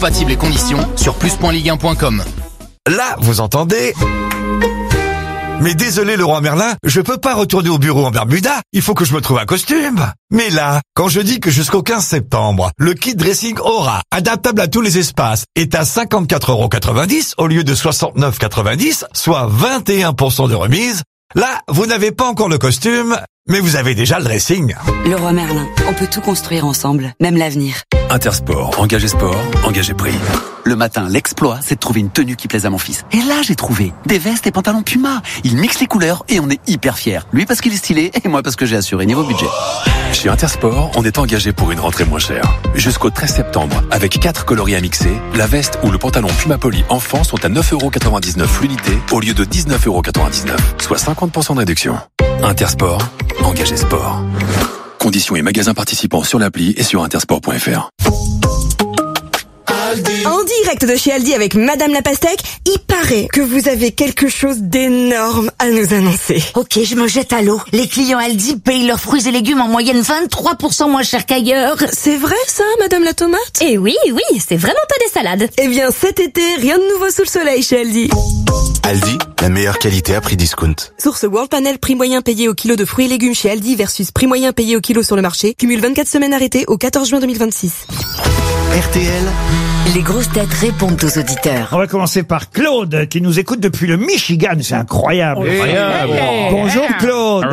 Compatibles et conditions sur plus.ligue1.com. Là, vous entendez? Mais désolé Leroy Merlin, je peux pas retourner au bureau en Bermuda, il faut que je me trouve un costume. Mais là, quand je dis que jusqu'au 15 septembre, le kit dressing Aura, adaptable à tous les espaces, est à 54,90 € au lieu de 69,90 €, soit 21% de remise, là, vous n'avez pas encore le costume, mais vous avez déjà le dressing. Leroy Merlin, on peut tout construire ensemble, même l'avenir. Intersport, engagé sport, engagé prix. Le matin, l'exploit, c'est de trouver une tenue qui plaise à mon fils. Et là, j'ai trouvé des vestes et pantalons Puma. Il mixe les couleurs et on est hyper fiers. Lui parce qu'il est stylé et moi parce que j'ai assuré niveau budget. Chez Intersport, on est engagé pour une rentrée moins chère. Jusqu'au 13 septembre, avec 4 coloris à mixer, la veste ou le pantalon Puma Poly enfant sont à 9,99 € l'unité au lieu de 19,99 €, soit 50% de réduction. Intersport, engagé sport. Conditions et magasins participants sur l'appli et sur intersport.fr. En direct de chez Aldi avec Madame la Pastèque, il paraît que vous avez quelque chose d'énorme à nous annoncer. Ok, je me jette à l'eau. Les clients Aldi payent leurs fruits et légumes en moyenne 23% moins cher qu'ailleurs. C'est vrai ça, Madame la Tomate? Eh oui, c'est vraiment pas des salades. Eh bien cet été, rien de nouveau sous le soleil chez Aldi. Aldi, la meilleure qualité à prix discount. Source World Panel, prix moyen payé au kilo de fruits et légumes chez Aldi versus prix moyen payé au kilo sur le marché. Cumule 24 semaines arrêtées au 14 juin 2026. RTL. Les grosses têtes répondent aux auditeurs. On va commencer par Claude qui nous écoute depuis le Michigan. C'est incroyable. Bonjour Claude.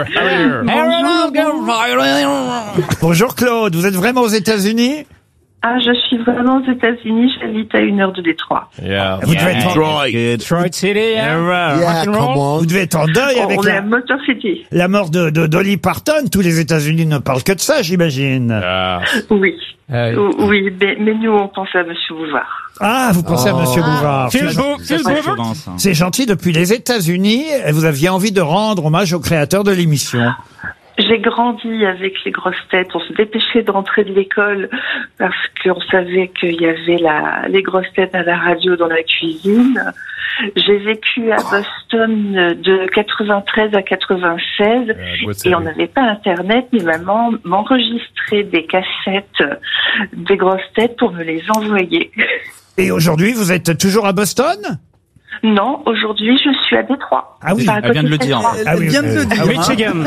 Bonjour Claude. Vous êtes vraiment aux États-Unis? Ah, je suis vraiment aux États-Unis. J'habite à 1 heure de Détroit. Vous devez être Detroit City. Vous devez être en deuil avec On est à Motor City. la mort de Dolly Parton. Tous les États-Unis ne parlent que de ça, j'imagine. Oui. Oui, mais nous, on pense à Monsieur Bouvard. Ah, vous pensez à Monsieur Bouvard. C'est gentil. Depuis les États-Unis, vous aviez envie de rendre hommage au créateur de l'émission. J'ai grandi avec les grosses têtes. On se dépêchait de rentrer de l'école parce qu'on savait qu'il y avait les grosses têtes à la radio dans la cuisine. J'ai vécu à Boston de 93 à 96 et on n'avait pas Internet. Mais maman m'enregistrait des cassettes des grosses têtes pour me les envoyer. Et aujourd'hui, vous êtes toujours à Boston? Non, aujourd'hui, je suis à Détroit. Ah oui, elle vient de le dire. Elle vient de le dire. Michigan.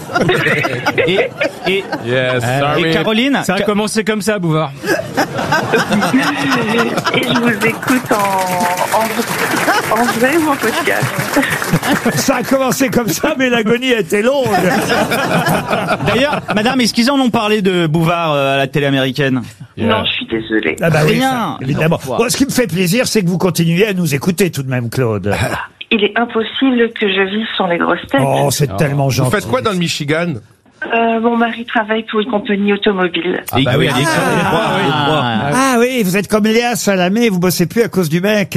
Et Caroline, ça a commencé comme ça, Bouvard. Et je vous écoute en vrai ou en podcast. Ça a commencé comme ça, mais l'agonie a été longue. D'ailleurs, madame, est-ce qu'ils en ont parlé de Bouvard à la télé américaine? Non, je suis désolée. Ah bah oui, Rien. évidemment. Bon, ce qui me fait plaisir, c'est que vous continuez à nous écouter tout de même, Claude. Il est impossible que je vive sans les grosses têtes. Oh, c'est tellement gentil. Vous faites quoi dans le Michigan? Mon mari travaille pour une compagnie automobile. Ah oui, Ah oui, vous êtes comme Léa Salamé, vous bossez plus à cause du mec.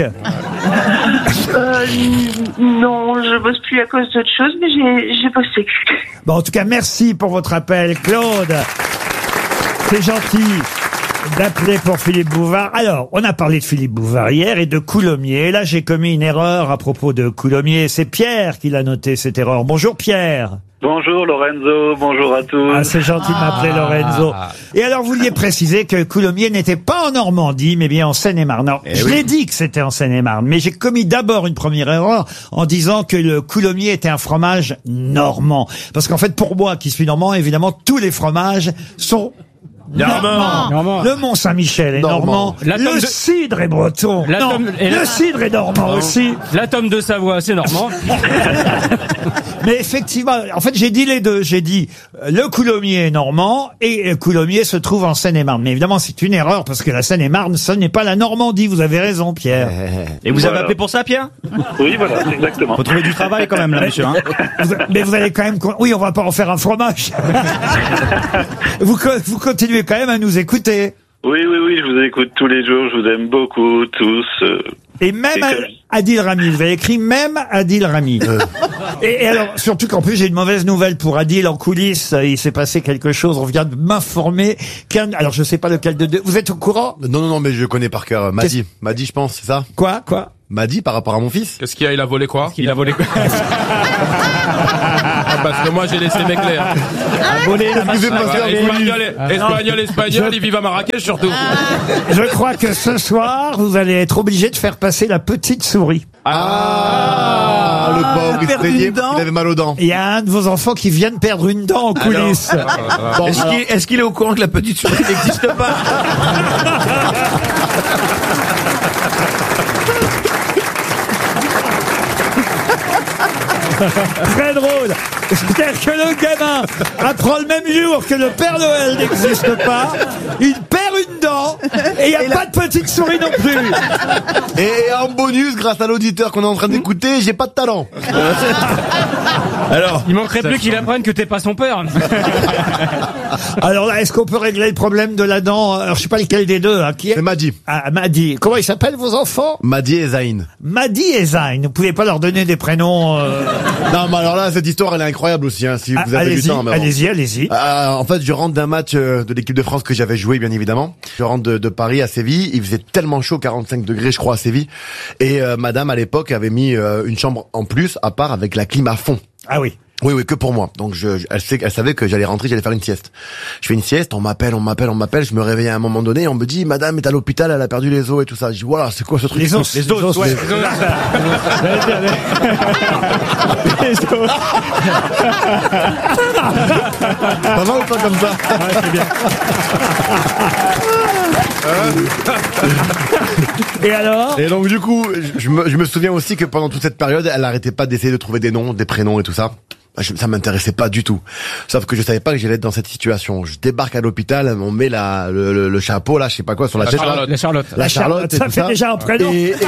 Non, je bosse plus à cause d'autre chose, mais j'ai bossé. Bon, en tout cas, merci pour votre appel, Claude. C'est gentil d'appeler pour Philippe Bouvard. Alors, on a parlé de Philippe Bouvard hier et de Coulommiers. Là, j'ai commis une erreur à propos de Coulommiers. C'est Pierre qui l'a noté, cette erreur. Bonjour Pierre. Bonjour Lorenzo, bonjour à tous. Ah, c'est gentil de m'appeler Lorenzo. Et alors, vous vouliez préciser que Coulommiers n'était pas en Normandie, mais bien en Seine-et-Marne. Alors, je l'ai dit que c'était en Seine-et-Marne, mais j'ai commis d'abord une première erreur en disant que le Coulommiers était un fromage normand. Parce qu'en fait, pour moi, qui suis normand, évidemment, tous les fromages sont normand. Le Mont-Saint-Michel est normand. Le cidre est breton. Le cidre est normand aussi. La tome de Savoie, c'est normand. Mais effectivement, en fait, j'ai dit les deux. J'ai dit le Coulommiers est normand et Coulommiers se trouve en Seine-et-Marne. Mais évidemment, c'est une erreur parce que la Seine-et-Marne, ce n'est pas la Normandie. Vous avez raison, Pierre. Et vous avez appelé pour ça, Pierre? Oui, voilà, c'est exactement. Faut trouver du travail quand même, là, monsieur. Hein. Mais vous allez quand même... Oui, on va pas en faire un fromage. Vous continuez quand même à nous écouter. Oui, je vous écoute tous les jours, je vous aime beaucoup, tous. Et même Adil Rami, vous avez écrit même Adil Rami. Et alors, surtout qu'en plus, j'ai une mauvaise nouvelle pour Adil en coulisses. Il s'est passé quelque chose, on vient de m'informer alors je sais pas lequel de deux. Vous êtes au courant? Non, mais je connais par cœur. Madi, je pense, c'est ça? Quoi? M'a dit par rapport à mon fils. Qu'est-ce qu'il a? Il a volé quoi? Il a volé quoi? Parce que moi j'ai laissé mes clés. Espagnol, ils vivent à Marrakech surtout. Je crois que ce soir, vous allez être obligé de faire passer la petite souris. Le pauvre, il se plaignait, il avait mal aux dents. Il y a un de vos enfants qui vient de perdre une dent en coulisses. Bon, Est-ce qu'il est au courant que la petite souris n'existe pas? Très drôle. C'est-à-dire que le gamin apprend le même jour que le Père Noël n'existe pas. Il perd une dent et il n'y a pas de petite souris non plus. Et en bonus, grâce à l'auditeur qu'on est en train d'écouter, j'ai pas de talent. Alors, il manquerait plus qu'il apprenne que t'es pas son père. Alors là, est-ce qu'on peut régler le problème de la dent? Alors, je sais pas lequel des deux. Hein, qui est C'est Madi. Ah, Madi. Comment ils s'appellent vos enfants? Madi et Zayn. Madi et Zayn. Vous pouvez pas leur donner des prénoms Non, mais alors là, cette histoire, elle est incroyable aussi, hein, si vous avez du temps. Allez-y. En fait, je rentre d'un match de l'équipe de France que j'avais joué, bien évidemment. Je rentre de Paris à Séville. Il faisait tellement chaud, 45 degrés, je crois, à Séville. Et madame, à l'époque, avait mis une chambre en plus, à part, avec la clim à fond. Ah oui. Oui, que pour moi. Donc elle savait que j'allais rentrer, j'allais faire une sieste. Je fais une sieste, on m'appelle, je me réveille à un moment donné, on me dit madame est à l'hôpital, elle a perdu les os et tout ça. Je dis voilà, c'est quoi ce truc? Les os. Les os. Ouais. Pas mal ou pas comme ça? C'est bien. Et alors? Et donc du coup, je me souviens aussi que pendant toute cette période, elle arrêtait pas d'essayer de trouver des noms, des prénoms et tout ça. Ça m'intéressait pas du tout. Sauf que je savais pas que j'allais être dans cette situation. Je débarque à l'hôpital, on met le chapeau là, je sais pas quoi, sur la tête. La Charlotte. Ça fait déjà un prénom.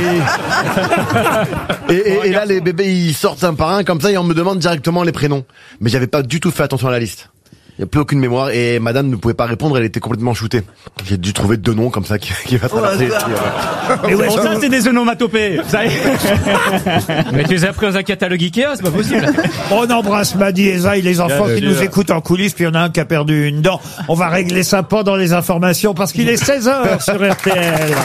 Et là, les bébés, ils sortent un par un comme ça et on me demande directement les prénoms. Mais j'avais pas du tout fait attention à la liste. Il n'y a plus aucune mémoire et madame ne pouvait pas répondre, elle était complètement shootée. J'ai dû trouver 2 noms comme ça qui va traverser. Et ouais, ça c'est des onomatopées. Mais tu les as pris dans un catalogue Ikea, c'est pas possible. On embrasse Madi et Zayn, les enfants qui nous écoutent en coulisses, puis il y en a un qui a perdu une dent. On va régler ça pendant les informations parce qu'il est 16h sur RTL.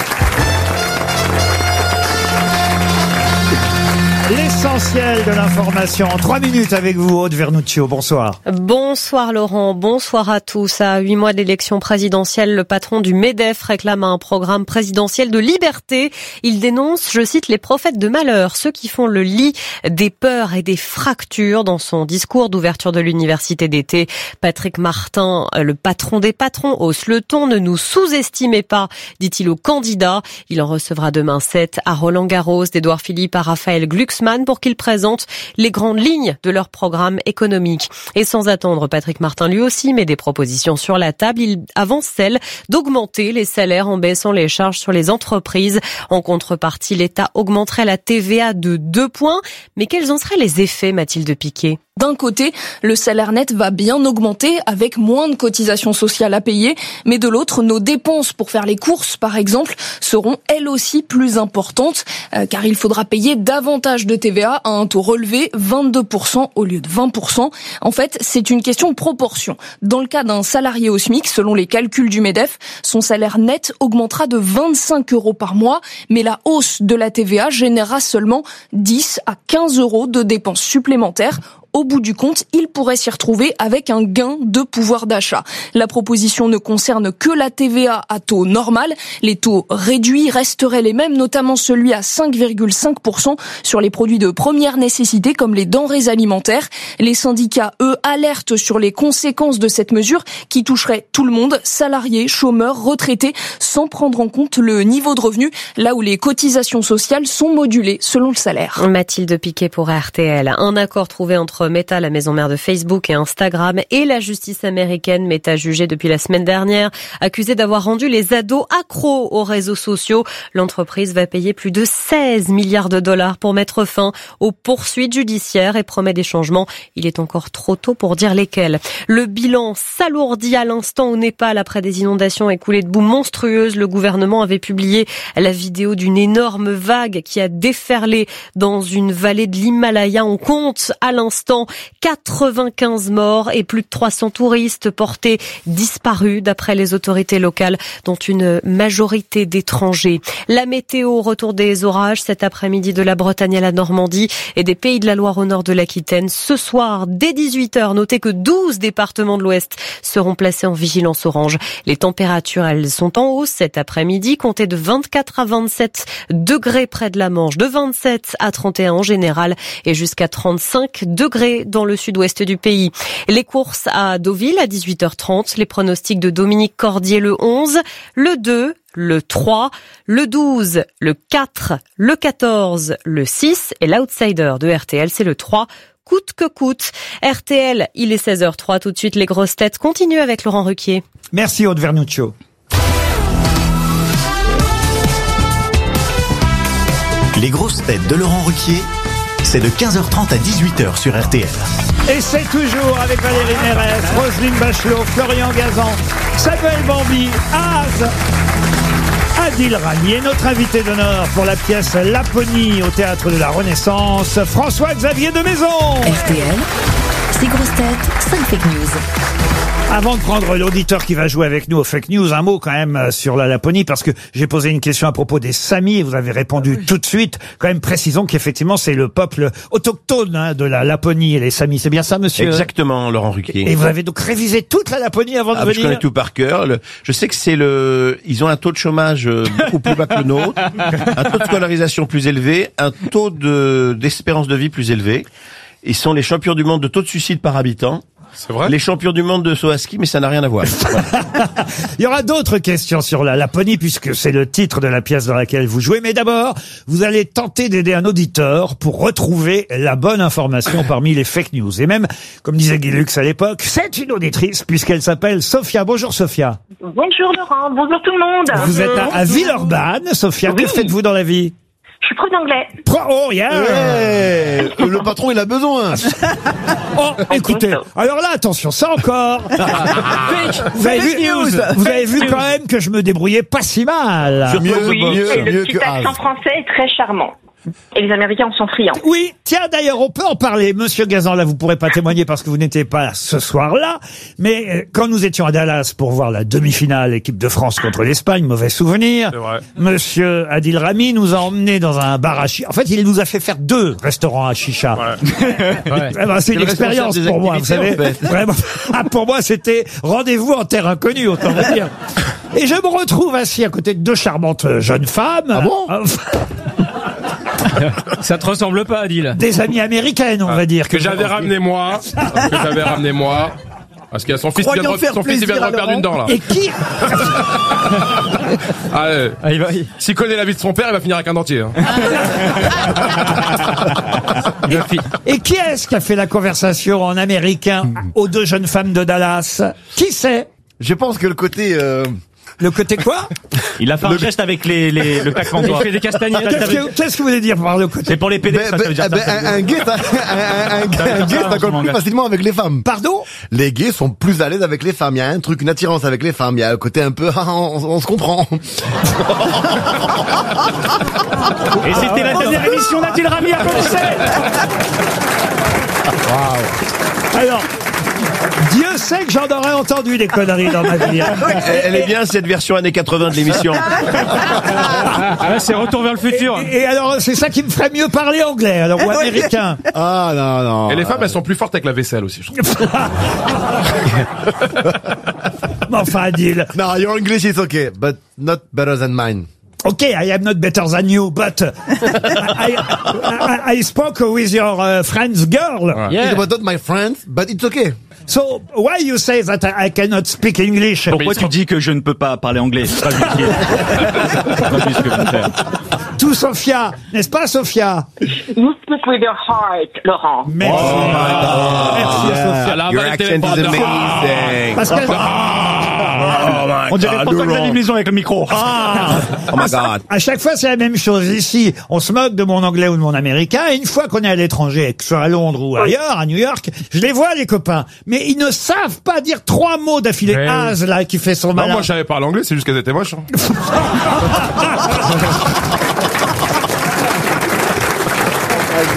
L'essentiel de l'information en 3 minutes avec vous, Aude Vernuccio. Bonsoir. Bonsoir Laurent, bonsoir à tous. À 8 mois de l'élection présidentielle, le patron du MEDEF réclame un programme présidentiel de liberté. Il dénonce, je cite, les prophètes de malheur, ceux qui font le lit des peurs et des fractures. Dans son discours d'ouverture de l'université d'été, Patrick Martin, le patron des patrons, hausse le ton. Ne nous sous-estimez pas, dit-il aux candidats. Il en recevra demain 7 à Roland-Garros, d'Édouard Philippe à Raphaël Glucksmann pour qu'ils présentent les grandes lignes de leur programme économique. Et sans attendre, Patrick Martin lui aussi met des propositions sur la table. Il avance celle d'augmenter les salaires en baissant les charges sur les entreprises. En contrepartie, l'État augmenterait la TVA de 2 points. Mais quels en seraient les effets, Mathilde Piquet ? D'un côté, le salaire net va bien augmenter avec moins de cotisations sociales à payer, mais de l'autre, nos dépenses pour faire les courses, par exemple, seront elles aussi plus importantes, car il faudra payer davantage de TVA à un taux relevé, 22% au lieu de 20%. En fait, c'est une question de proportion. Dans le cas d'un salarié au SMIC, selon les calculs du MEDEF, son salaire net augmentera de 25 € par mois, mais la hausse de la TVA générera seulement 10 à 15 € de dépenses supplémentaires. Au bout du compte, il pourrait s'y retrouver avec un gain de pouvoir d'achat. La proposition ne concerne que la TVA à taux normal. Les taux réduits resteraient les mêmes, notamment celui à 5,5% sur les produits de première nécessité comme les denrées alimentaires. Les syndicats, eux, alertent sur les conséquences de cette mesure qui toucherait tout le monde, salariés, chômeurs, retraités, sans prendre en compte le niveau de revenu, là où les cotisations sociales sont modulées selon le salaire. Mathilde Piquet pour RTL. Un accord trouvé entre Meta, la maison mère de Facebook et Instagram, et la justice américaine. Meta jugée depuis la semaine dernière, accusée d'avoir rendu les ados accros aux réseaux sociaux. L'entreprise va payer plus de 16 milliards de dollars pour mettre fin aux poursuites judiciaires et promet des changements. Il est encore trop tôt pour dire lesquels. Le bilan s'alourdit à l'instant au Népal après des inondations et coulées de boue monstrueuses. Le gouvernement avait publié la vidéo d'une énorme vague qui a déferlé dans une vallée de l'Himalaya. On compte à l'instant Pakistan. 95 morts et plus de 300 touristes portés disparus d'après les autorités locales, dont une majorité d'étrangers. La météo, retour des orages cet après-midi de la Bretagne à la Normandie et des Pays de la Loire au nord de l'Aquitaine. Ce soir, dès 18h, notez que 12 départements de l'Ouest seront placés en vigilance orange. Les températures, elles sont en hausse cet après-midi, comptez de 24 à 27 degrés près de la Manche, de 27 à 31 en général et jusqu'à 35 degrés dans le sud-ouest du pays. Les courses à Deauville à 18h30, les pronostics de Dominique Cordier le 11, le 2, le 3, le 12, le 4, le 14, le 6 et l'outsider de RTL, c'est le 3. Coûte que coûte. RTL, il est 16h03. Tout de suite, les grosses têtes continuent avec Laurent Ruquier. Merci Aude Vernuccio. Les grosses têtes de Laurent Ruquier, c'est de 15h30 à 18h sur RTL. Et c'est toujours avec Valérie Mérès, Roselyne Bachelot, Florian Gazan, Samuel Bambi, Az, Adil Rami et notre invité d'honneur pour la pièce Laponie au Théâtre de la Renaissance, François-Xavier de Maison. RTL, 6 grosses têtes, 5 fake news. Avant de prendre l'auditeur qui va jouer avec nous aux fake news, un mot quand même sur la Laponie, parce que j'ai posé une question à propos des Samis et vous avez répondu tout de suite. Quand même, précisons qu'effectivement, c'est le peuple autochtone de la Laponie et les Samis. C'est bien ça, monsieur? Exactement, Laurent Ruquier. Et vous avez donc révisé toute la Laponie avant de venir? Je connais tout par cœur. Je sais que ils ont un taux de chômage beaucoup plus bas que le nôtre, un taux de scolarisation plus élevé, un taux d'espérance de vie plus élevé. Ils sont les champions du monde de taux de suicide par habitant. C'est vrai? Les champions du monde de saut à ski, mais ça n'a rien à voir. Voilà. Il y aura d'autres questions sur la Laponie, puisque c'est le titre de la pièce dans laquelle vous jouez. Mais d'abord, vous allez tenter d'aider un auditeur pour retrouver la bonne information parmi les fake news. Et même, comme disait Guy Lux à l'époque, c'est une auditrice, puisqu'elle s'appelle Sophia. Bonjour Sophia. Bonjour Laurent, bonjour tout le monde. Vous êtes à Villeurbanne, Sophia. Oui. Que faites-vous dans la vie? Je suis prof d'anglais. Oh, yeah. Le patron, il a besoin. Oh, écoutez, alors là, attention, ça encore. Vous avez vu quand même que je me débrouillais pas si mal. Oui, et le petit accent français est très charmant. Et les Américains en sont friands. Oui, tiens, d'ailleurs, on peut en parler. Monsieur Gazan, là, vous pourrez pas témoigner parce que vous n'étiez pas ce soir-là. Mais quand nous étions à Dallas pour voir la demi-finale équipe de France contre l'Espagne, mauvais souvenir. Monsieur Adil Rami nous a emmenés dans un bar à chicha. En fait, il nous a fait faire 2 restaurants à chicha. Ouais. C'est une expérience pour moi, vous savez. En fait. Vraiment, pour moi, c'était rendez-vous en terre inconnue, autant vous dire. Et je me retrouve assis à côté de 2 charmantes jeunes femmes. Ah bon? Ça te ressemble pas, Adil? Des amies américaines, on va dire. Que j'avais ramené moi. Parce qu'il y a son fils qui vient de reperdre une dent, là. Et qui? S'il connaît la vie de son père, il va finir avec un dentier. Hein. Et qui est-ce qui a fait la conversation en américain aux 2 jeunes femmes de Dallas? Qui c'est? Je pense que le côté... Le côté quoi? Il a fait un geste avec le tac-en-toi. Il fait des castagnettes. Qu'est-ce que vous voulez dire par le côté? C'est pour les PD, ça veut dire ça. Un gay s'accorde plus facilement avec les femmes. Pardon? Les gays sont plus à l'aise avec les femmes. Il y a un truc, une attirance avec les femmes. Il y a un côté un peu, on se comprend. Et c'était la dernière émission d'Adil Rami à Bruxelles. Alors, Dieu sait que j'en aurais entendu des conneries dans ma vie. Elle est bien, cette version années 80 de l'émission. C'est Retour vers le futur. Et alors, c'est ça qui me ferait mieux parler anglais, alors, ou américain. Ah, non. Et les femmes, elles sont plus fortes avec la vaisselle aussi, je trouve. Enfin, Adil. No, your English is okay, but not better than mine. Okay, I am not better than you, but I spoke with your friend's girl. Yeah. It was not my friend, but it's okay. So, why you say that I cannot speak English? Pourquoi tu dis que je ne peux pas parler anglais? C'est pas lui qui Tout Sophia, n'est-ce pas Sophia? You speak with your heart, Laurent. Merci. Oh my God. Merci Sophia. Your accent is amazing. Parce que... On dirait pas que la liaison avec le micro. Oh my God. À chaque fois, c'est la même chose. Ici, on se moque de mon anglais ou de mon américain. Et une fois qu'on est à l'étranger, que ce soit à Londres ou ailleurs, à New York, je les vois, les copains. Mais ils ne savent pas dire 3 mots d'affilée. Az, là, qui fait son malin. Non, moi, je savais pas l'anglais, c'est juste qu'elles étaient moches. Hein.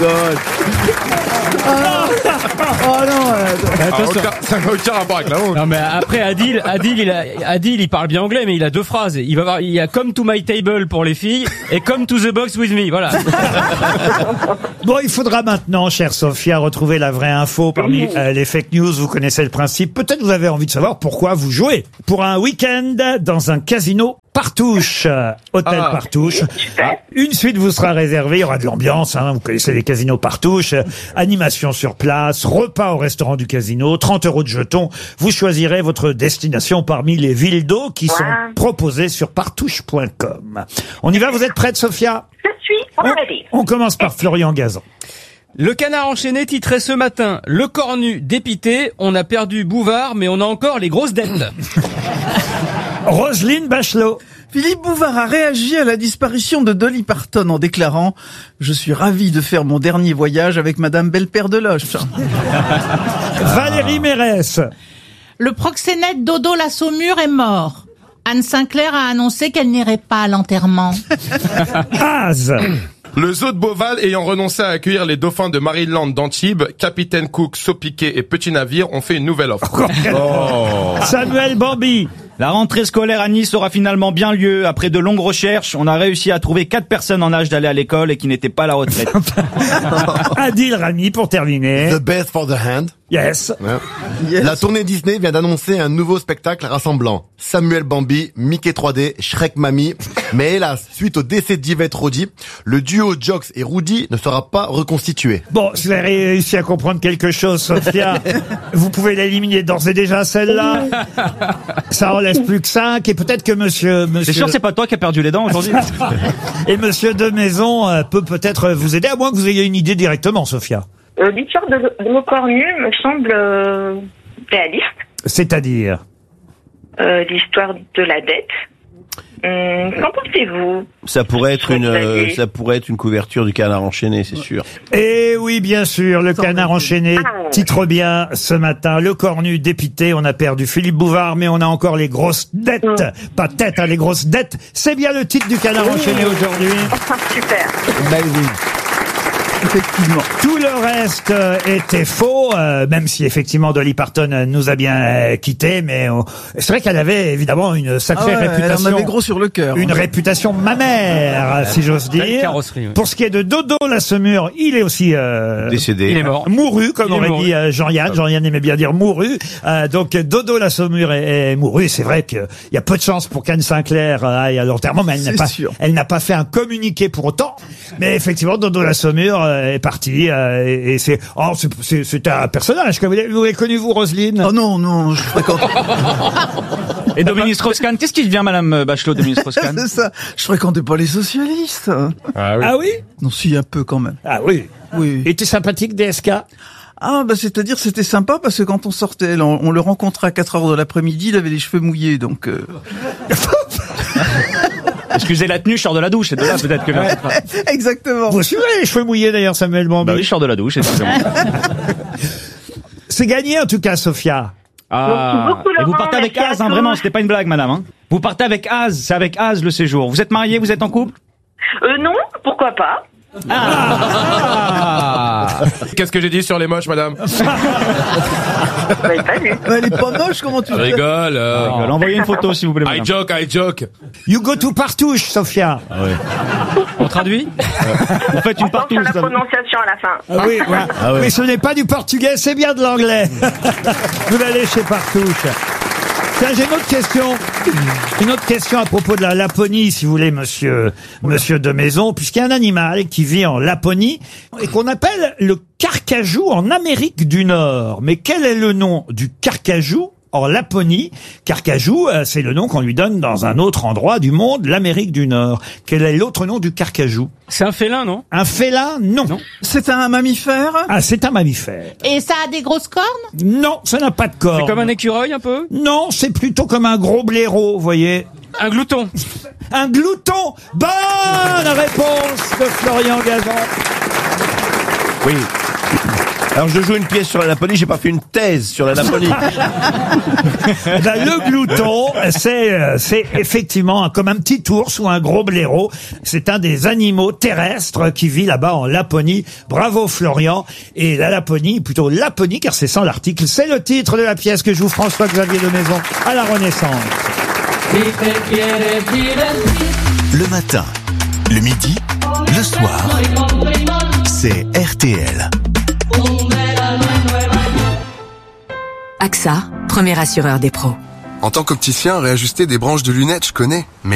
God. Oh non. Ça n'a aucun rapport avec la honte. Non mais après Adil il parle bien anglais mais il a deux phrases. Il y a come to my table pour les filles et come to the box with me. Voilà. Bon, il faudra maintenant, chère Sophia, retrouver la vraie info parmi les fake news. Vous connaissez le principe. Peut-être vous avez envie de savoir pourquoi vous jouez. Pour un week-end dans un casino Partouche, hôtel Partouche. Une suite vous sera réservée, il y aura de l'ambiance, vous connaissez les casinos Partouche, animation sur place, repas au restaurant du casino, 30 € de jetons. Vous choisirez votre destination parmi les villes d'eau qui sont proposées sur partouche.com. On y va, vous êtes prête, Sophia? Je suis ready. On commence par Florian Gazan. Le Canard enchaîné titrait ce matin: le cornu dépité, on a perdu Bouvard mais on a encore les grosses dettes. Roselyne Bachelot. Philippe Bouvard a réagi à la disparition de Dolly Parton en déclarant « Je suis ravi de faire mon dernier voyage avec Madame Belle-Père de Loche ». Valérie Mérès. Le proxénète Dodo la Saumure est mort. Anne Sinclair a annoncé qu'elle n'irait pas à l'enterrement. Az. Le zoo de Beauval ayant renoncé à accueillir les dauphins de Maryland d'Antibes, Capitaine Cook, Saupiquet et Petit Navire ont fait une nouvelle offre. Samuel Bambi. La rentrée scolaire à Nice aura finalement bien lieu. Après de longues recherches, on a réussi à trouver 4 personnes en âge d'aller à l'école et qui n'étaient pas à la retraite. Adil Rami pour terminer. The best for the hand. Yes. Yes. La tournée Disney vient d'annoncer un nouveau spectacle rassemblant Samuel Bambi, Mickey 3D, Shrek Mamie. Mais hélas, suite au décès d'Yvette Roddy, le duo Jox et Rudy ne sera pas reconstitué. Bon, si vous avez réussi à comprendre quelque chose, Sophia, vous pouvez l'éliminer d'ores et déjà, celle-là. Ça en laisse plus que 5 et peut-être que monsieur... C'est sûr, c'est pas toi qui as perdu les dents aujourd'hui. Et monsieur Demaison peut peut-être vous aider, à moins que vous ayez une idée directement, Sophia. L'histoire de nos cornus me semble réaliste. C'est-à-dire L'histoire de la dette. Qu'en pensez-vous? Ça pourrait être une couverture du Canard enchaîné, c'est sûr. Et oui, bien sûr, le Canard enchaîné titre bien ce matin. Le cornu dépité, on a perdu Philippe Bouvard, mais on a encore les grosses dettes. Pas tête, les grosses dettes. C'est bien le titre du Canard enchaîné aujourd'hui. Super. Ben oui. Effectivement. Tout le reste était faux, même si effectivement Dolly Parton nous a bien quittés, mais c'est vrai qu'elle avait évidemment une sacrée réputation. Elle en avait gros sur le cœur. Une réputation mammaire, si j'ose dire. Pour ce qui est de Dodo la Saumure, il est aussi décédé. Il est mort. Mouru, comme aurait dit Jean-Yann. Jean-Yann aimait bien dire mouru. Donc Dodo la Saumure est mouru. C'est vrai qu'il y a peu de chance pour qu'Anne Sinclair aille à l'enterrement, mais elle n'a pas fait un communiqué pour autant. Mais effectivement, Dodo la Saumure est parti et c'est un personnage. Vous l'avez connu, vous, Roselyne? Oh non, je fréquente. Et Dominique Strauss-Kahn, qu'est-ce qui devient Madame Bachelot, Dominique Strauss-Kahn? C'est ça. Je fréquentais pas les socialistes. Ah oui? Non, si, un peu quand même. Ah oui. Oui. Et t'es sympathique, DSK? Ah, c'est-à-dire, c'était sympa parce que quand on sortait, on le rencontrait à 4 heures de l'après-midi, il avait les cheveux mouillés, donc... Excusez la tenue, je sors de la douche, c'est de là peut-être que... Exactement. Vous suivez les cheveux mouillés d'ailleurs, Samuel Bambi? Bah oui, je sors de la douche, excusez-moi. C'est gagné en tout cas, Sophia. Et vous partez avec Az, vraiment, c'était pas une blague, madame. Hein. Vous partez avec Az, c'est avec Az le séjour. Vous êtes mariés, vous êtes en couple? Non, pourquoi pas? Qu'est-ce que j'ai dit sur les moches, madame? Elle est pas moche, comment tu rigole. Envoyez une photo, s'il vous plaît, madame. I joke. You go to Partouche, Sophia. Ah oui. On traduit? Vous faites une partouche. La prononciation à la fin. Ah oui, ouais. Mais ce n'est pas du portugais, c'est bien de l'anglais. Vous allez chez Partouche. Tiens, j'ai une autre question à propos de la Laponie, si vous voulez, monsieur Demaison, puisqu'il y a un animal qui vit en Laponie et qu'on appelle le carcajou en Amérique du Nord. Mais quel est le nom du carcajou en Laponie? Carcajou, c'est le nom qu'on lui donne dans un autre endroit du monde, l'Amérique du Nord. Quel est l'autre nom du carcajou? C'est un félin, non? Un félin, non. C'est un mammifère? Ah, c'est un mammifère. Et ça a des grosses cornes? Non, ça n'a pas de cornes. C'est comme un écureuil, un peu? Non, c'est plutôt comme un gros blaireau, vous voyez. Un glouton. Un glouton. Bonne réponse de Florian Gazan. Oui. Alors je joue une pièce sur la Laponie, j'ai pas fait une thèse sur la Laponie. Le glouton, c'est effectivement comme un petit ours ou un gros blaireau. C'est un des animaux terrestres qui vit là-bas en Laponie. Bravo Florian. Et la Laponie, plutôt Laponie, car c'est sans l'article, c'est le titre de la pièce que joue François-Xavier de Maison à la Renaissance. Le matin, le midi, le soir, c'est RTL. AXA, premier assureur des pros. En tant qu'opticien, réajuster des branches de lunettes, je connais. Mais